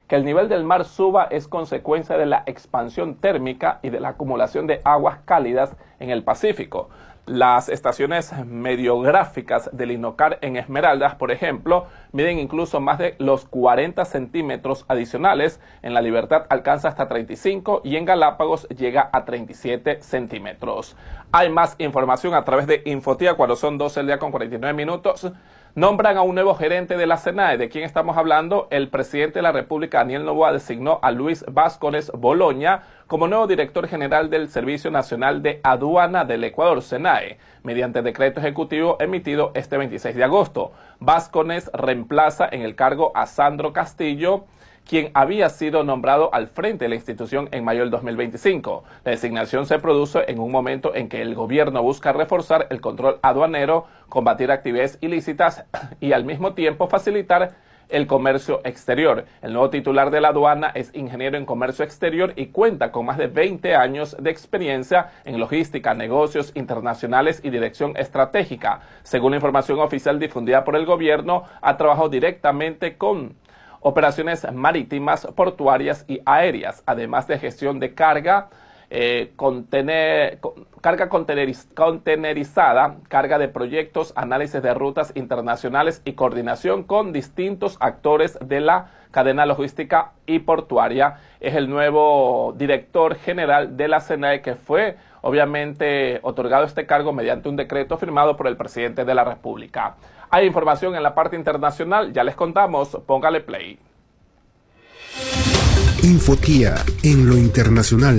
Que el nivel del mar suba es consecuencia de la expansión térmica y de la acumulación de aguas cálidas en el Pacífico. Las estaciones mediográficas del INOCAR en Esmeraldas, por ejemplo, miden incluso más de los 40 centímetros adicionales. En La Libertad alcanza hasta 35 y en Galápagos llega a 37 centímetros. Hay más información a través de Infotía cuando son 12 del día con 49 minutos. Nombran a un nuevo gerente de la SENAE. ¿De quién estamos hablando? El presidente de la República, Daniel Noboa, designó a Luis Vázquez Boloña como nuevo director general del Servicio Nacional de Aduana del Ecuador, SENAE, mediante decreto ejecutivo emitido este 26 de agosto. Vázquez reemplaza en el cargo a Sandro Castillo, quien había sido nombrado al frente de la institución en mayo del 2025. La designación se produce en un momento en que el gobierno busca reforzar el control aduanero, combatir actividades ilícitas y al mismo tiempo facilitar el comercio exterior. El nuevo titular de la aduana es ingeniero en comercio exterior y cuenta con más de 20 años de experiencia en logística, negocios internacionales y dirección estratégica. Según la información oficial difundida por el gobierno, ha trabajado directamente con operaciones marítimas, portuarias y aéreas, además de gestión de carga, carga contenerizada, carga de proyectos, análisis de rutas internacionales y coordinación con distintos actores de la cadena logística y portuaria. Es el nuevo director general de la SENAE, que fue obviamente otorgado este cargo mediante un decreto firmado por el presidente de la República. Hay información en la parte internacional, ya les contamos, póngale play. Infotía en lo internacional.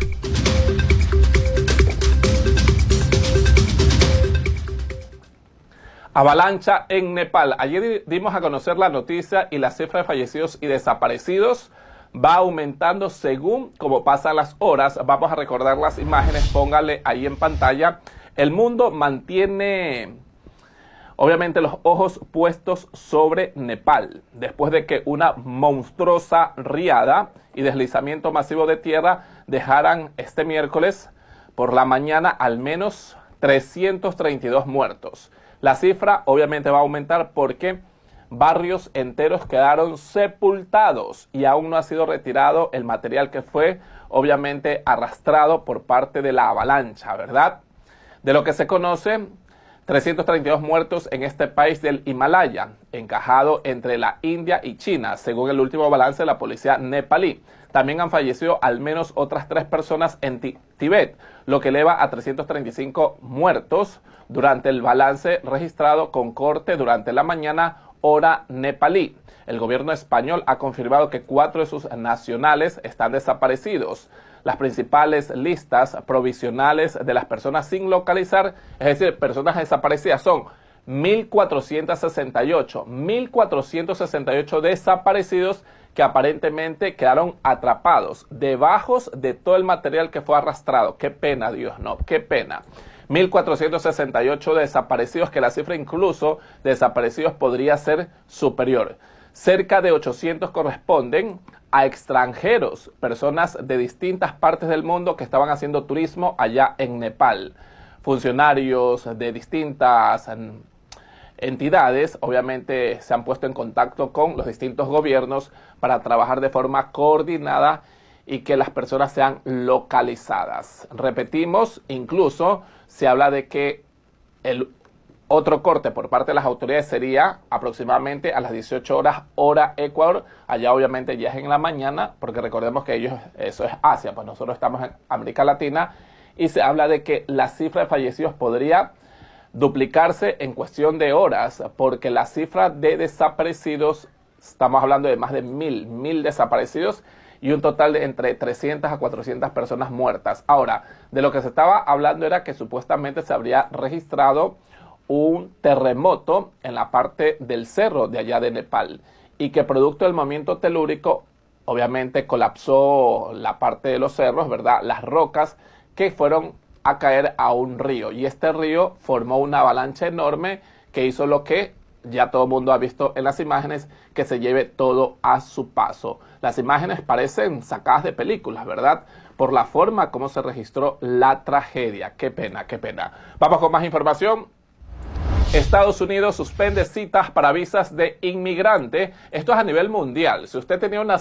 Avalancha en Nepal. Ayer dimos a conocer la noticia y la cifra de fallecidos y desaparecidos va aumentando según como pasan las horas. Vamos a recordar las imágenes, póngale ahí en pantalla. El mundo mantiene obviamente los ojos puestos sobre Nepal, después de que una monstruosa riada y deslizamiento masivo de tierra dejaran este miércoles por la mañana al menos 332 muertos. La cifra obviamente va a aumentar porque barrios enteros quedaron sepultados y aún no ha sido retirado el material que fue obviamente arrastrado por parte de la avalancha, ¿verdad? De lo que se conoce, 332 muertos en este país del Himalaya, encajado entre la India y China, según el último balance de la policía nepalí. También han fallecido al menos otras 3 personas en Tíbet, lo que eleva a 335 muertos durante el balance registrado con corte durante la mañana, hora nepalí. El gobierno español ha confirmado que 4 de sus nacionales están desaparecidos. Las principales listas provisionales de las personas sin localizar, es decir, personas desaparecidas, son 1.468 desaparecidos que aparentemente quedaron atrapados debajo de todo el material que fue arrastrado. Qué pena, Dios, no, qué pena. 1.468 desaparecidos, que la cifra incluso de desaparecidos podría ser superior. Cerca de 800 corresponden a extranjeros, personas de distintas partes del mundo que estaban haciendo turismo allá en Nepal. Funcionarios de distintas entidades obviamente se han puesto en contacto con los distintos gobiernos para trabajar de forma coordinada y que las personas sean localizadas. Repetimos, incluso se habla de que el otro corte por parte de las autoridades sería aproximadamente a las 18 horas, hora Ecuador. Allá obviamente ya es en la mañana, porque recordemos que ellos, eso es Asia, pues nosotros estamos en América Latina, y se habla de que la cifra de fallecidos podría duplicarse en cuestión de horas, porque la cifra de desaparecidos, estamos hablando de más de 1.000 desaparecidos y un total de entre 300 a 400 personas muertas. Ahora, de lo que se estaba hablando era que supuestamente se habría registrado un terremoto en la parte del cerro de allá de Nepal y que producto del movimiento telúrico obviamente colapsó la parte de los cerros, ¿verdad? Las rocas que fueron a caer a un río y este río formó una avalancha enorme que hizo lo que ya todo el mundo ha visto en las imágenes, que se lleve todo a su paso. Las imágenes parecen sacadas de películas, ¿verdad? Por la forma como se registró la tragedia. Qué pena, qué pena. Vamos con más información. Estados Unidos suspende citas para visas de inmigrante. Esto es a nivel mundial. Si usted tenía una